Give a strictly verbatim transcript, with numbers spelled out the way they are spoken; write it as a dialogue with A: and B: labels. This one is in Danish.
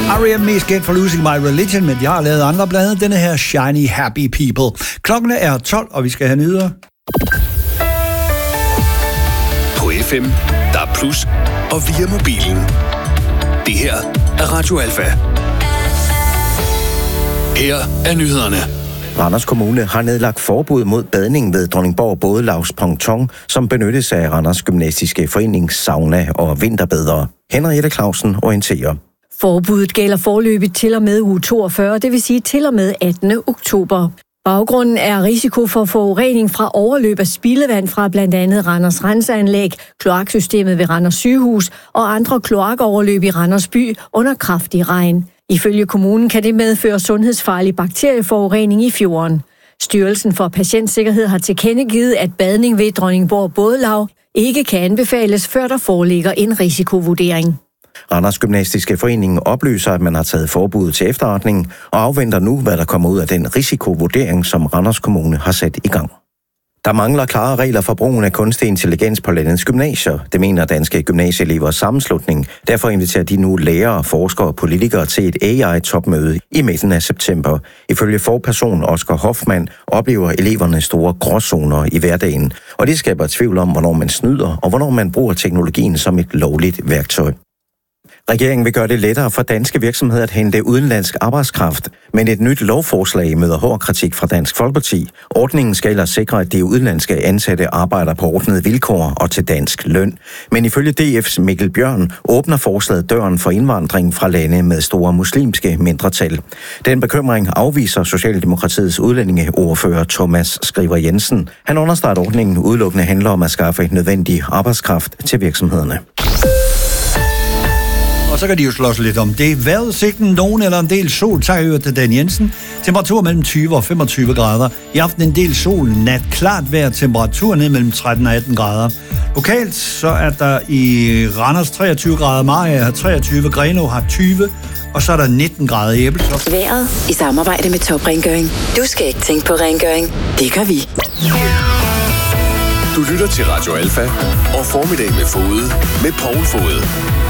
A: R E M mest kendt for Losing My Religion, men de har lavet andre, blandt andet denne her Shiny Happy People. Klokken er tolv, og vi skal have nyheder.
B: På F M, der er plus, og via mobilen. Det her er Radio Alfa. Her er nyhederne.
C: Randers Kommune har nedlagt forbud mod badning ved Dronningborg Bådelavs Ponton, som benyttes af Randers Gymnastiske Forenings sauna og vinterbadere. Henriette Clausen orienterer.
D: Forbuddet gælder forløbigt til og med uge toogfyrre, det vil sige til og med attende oktober. Baggrunden er risiko for forurening fra overløb af spildevand fra blandt andet Randers Renseanlæg, kloaksystemet ved Randers Sygehus og andre kloakoverløb i Randers by under kraftig regn. Ifølge kommunen kan det medføre sundhedsfarlig bakterieforurening i fjorden. Styrelsen for Patientsikkerhed har tilkendegivet, at badning ved Dronningborg Bådelav ikke kan anbefales, før der foreligger en risikovurdering.
C: Randers Gymnastiske Forening oplyser, at man har taget forbuddet til efterretning og afventer nu, hvad der kommer ud af den risikovurdering, som Randers Kommune har sat i gang. Der mangler klare regler for brugen af kunstig intelligens på landets gymnasier. Det mener Danske Gymnasieelevers Sammenslutning. Derfor inviterer de nu lærere, forskere og politikere til et A I-topmøde i midten af september. Ifølge forperson Oscar Hoffmann oplever eleverne store gråzoner i hverdagen, og det skaber tvivl om, hvornår man snyder og hvornår man bruger teknologien som et lovligt værktøj. Regeringen vil gøre det lettere for danske virksomheder at hente udenlandsk arbejdskraft, men et nyt lovforslag møder hård kritik fra Dansk Folkeparti. Ordningen skal ellers sikre, at de udenlandske ansatte arbejder på ordnede vilkår og til dansk løn. Men ifølge D F's Mikkel Bjørn åbner forslaget døren for indvandring fra lande med store muslimske mindretal. Den bekymring afviser Socialdemokratiets udlændingeordfører Thomas Skriver Jensen. Han understreger, at ordningen udelukkende handler om at skaffe nødvendig arbejdskraft til virksomhederne.
A: Og så kan de jo slås lidt om det. Vejrudsigten, nogen eller en del sol, tager til Dan Jensen. Temperatur mellem tyve og femogtyve grader. I aften en del sol, nat klart vejr, temperatur ned mellem tretten og atten grader. Lokalt så er der i Randers treogtyve grader, Mariager har treogtyve, Grenaa har tyve, og så er der nitten grader i Ebeltoft.
E: Vejret i samarbejde med Top Rengøring. Du skal ikke tænke på rengøring. Det gør vi.
B: Du lytter til Radio Alfa og Formiddag med Fode med Poul Fode.